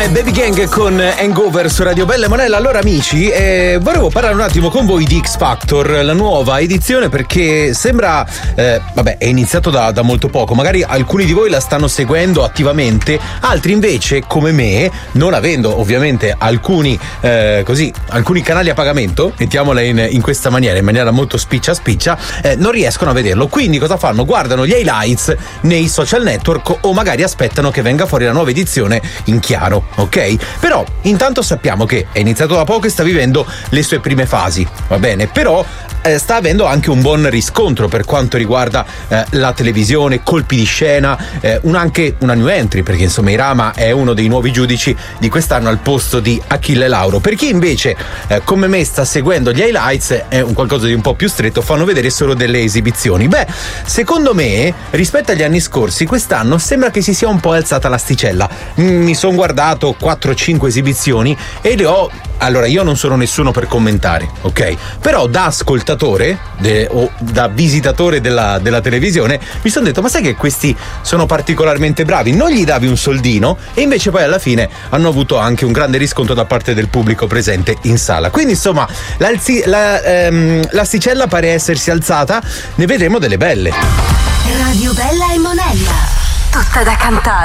Baby Gang con Hangover su Radio Bella e Monella. Allora amici, volevo parlare un attimo con voi di X Factor, la nuova edizione, perché sembra, è iniziato da molto poco, magari alcuni di voi la stanno seguendo attivamente, altri invece come me, non avendo ovviamente alcuni canali a pagamento, mettiamola in questa maniera, in maniera molto spiccia, non riescono a vederlo. Quindi cosa fanno? Guardano gli highlights nei social network o magari aspettano che venga fuori la nuova edizione in chiaro, ok? Però intanto sappiamo che è iniziato da poco e sta vivendo le sue prime fasi, va bene? Però sta avendo anche un buon riscontro per quanto riguarda la televisione, colpi di scena, anche una new entry, perché insomma Irama è uno dei nuovi giudici di quest'anno al posto di Achille Lauro. Per chi invece come me sta seguendo gli highlights, è un qualcosa di un po' più stretto, fanno vedere solo delle esibizioni. Beh, secondo me rispetto agli anni scorsi quest'anno sembra che si sia un po' alzata l'asticella. Mi sono guardato 4-5 esibizioni e le ho. Allora, io non sono nessuno per commentare, ok? Però da ascoltatore o da visitatore della televisione mi sono detto: ma sai che questi sono particolarmente bravi? Non gli davi un soldino e invece poi alla fine hanno avuto anche un grande riscontro da parte del pubblico presente in sala. Quindi insomma l'asticella pare essersi alzata, ne vedremo delle belle. Radio Bella e Monella, tutta da cantare.